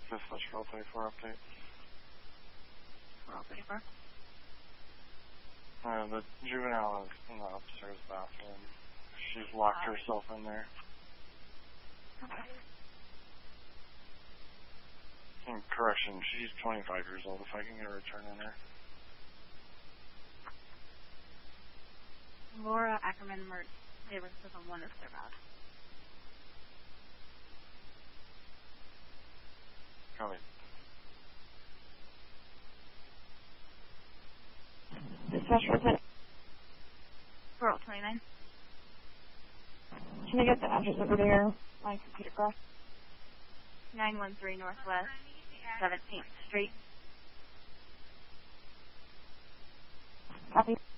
Dispatch for all 24 update. For all 24? The juvenile is in the upstairs bathroom. She's locked herself in there. Okay. Correction, she's 25 years old, if I can get a return in her. Laura Ackerman, neighborhood system 1 is clear out. Copy. Dispatch resident. For all 29? Can I get the address over there? My computer crashed. 913 Northwest 17th Street. Copy.